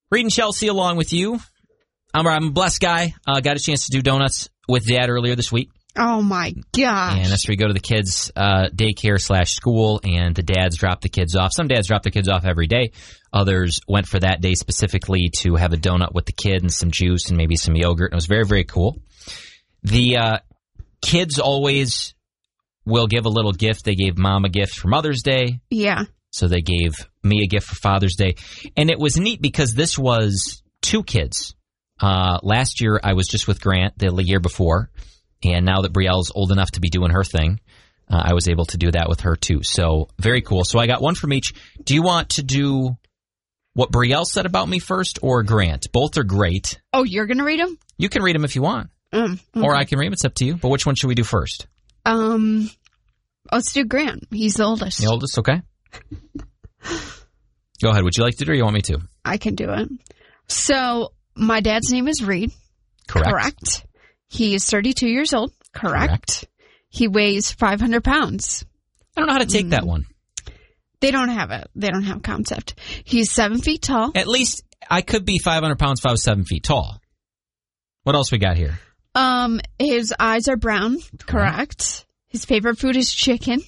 Reed and Chelsea along with you. I'm a blessed guy. Got a chance to do donuts with Dad earlier this week. Oh, my gosh. And that's where we go to the kids' daycare/school, and the dads drop the kids off. Some dads drop their kids off every day. Others went for that day specifically to have a donut with the kid and some juice and maybe some yogurt. And it was very, very cool. The kids always will give a little gift. They gave Mom a gift for Mother's Day. Yeah. So they gave me a gift for Father's Day. And it was neat because this was 2 kids. Last year, I was just with Grant the year before. And now that Brielle's old enough to be doing her thing, I was able to do that with her too. So very cool. So I got one from each. Do you want to do what Brielle said about me first or Grant? Both are great. Oh, you're going to read them? You can read them if you want. Okay. Or I can read them. It's up to you. But which one should we do first? Let's do Grant. He's the oldest. The oldest? Okay. Go ahead. Would you like to do it or you want me to? I can do it. So my dad's name is Reed. Correct. He is 32 years old. Correct. He weighs 500 pounds. I don't know how to take that one. They don't have it. They don't have a concept. He's 7 feet tall. At least I could be 500 pounds if I was 7 feet tall. What else we got here? His eyes are brown. Correct. His favorite food is chicken.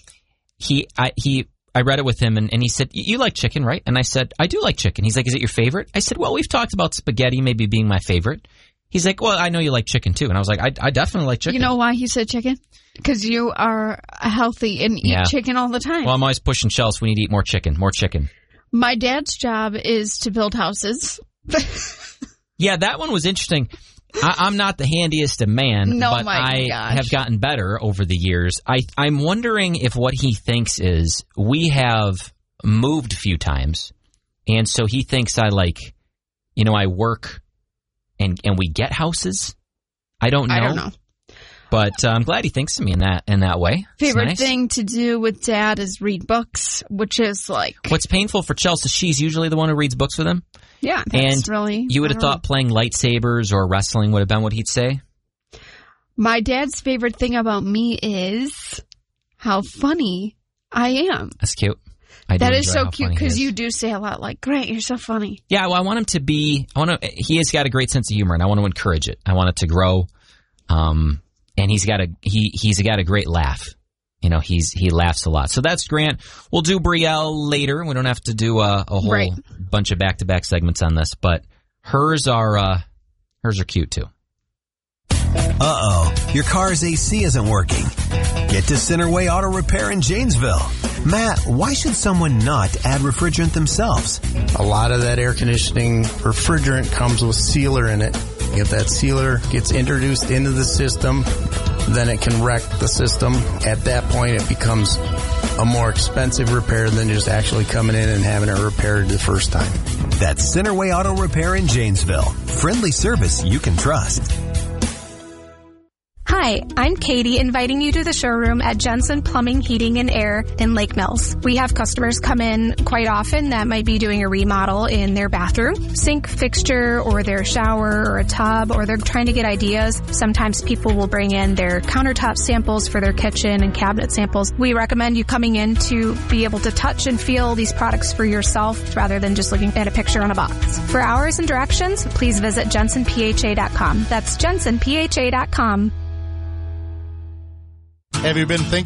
I read it with him, and he said, you like chicken, right? And I said, I do like chicken. He's like, is it your favorite? I said, well, we've talked about spaghetti maybe being my favorite. He's like, well, I know you like chicken, too. And I was like, I definitely like chicken. You know why he said chicken? Because you are healthy and eat chicken all the time. Well, I'm always pushing Chelsea. We need to eat more chicken. More chicken. My dad's job is to build houses. Yeah, that one was interesting. I'm not the handiest of man, but I have gotten better over the years. I'm wondering if what he thinks is we have moved a few times, and so he thinks I I work and we get houses. I don't know. But I'm glad he thinks of me in that way. Favorite thing to do with Dad is read books, which is like... What's painful for Chelsea, she's usually the one who reads books with him. Yeah, that's really... You would have thought playing lightsabers or wrestling would have been what he'd say? My dad's favorite thing about me is how funny I am. That's cute. That is so cute because you do say a lot like, Grant, you're so funny. Yeah, well, I want him to be... he has got a great sense of humor, and I want to encourage it. I want it to grow. And he's got a great laugh. You know, he laughs a lot. So that's Grant. We'll do Brielle later. We don't have to do a whole bunch of back-to-back segments on this, but hers are cute too. Uh-oh, your car's AC isn't working. Get to Centerway Auto Repair in Janesville. Matt, why should someone not add refrigerant themselves? A lot of that air conditioning refrigerant comes with sealer in it. If that sealer gets introduced into the system, then it can wreck the system. At that point, it becomes a more expensive repair than just actually coming in and having it repaired the first time. That's Centerway Auto Repair in Janesville. Friendly service you can trust. Hi, I'm Katie, inviting you to the showroom at Jensen Plumbing, Heating, and Air in Lake Mills. We have customers come in quite often that might be doing a remodel in their bathroom, sink fixture, or their shower, or a tub, or they're trying to get ideas. Sometimes people will bring in their countertop samples for their kitchen and cabinet samples. We recommend you coming in to be able to touch and feel these products for yourself rather than just looking at a picture on a box. For hours and directions, please visit jensenpha.com. That's jensenpha.com. Have you been thinking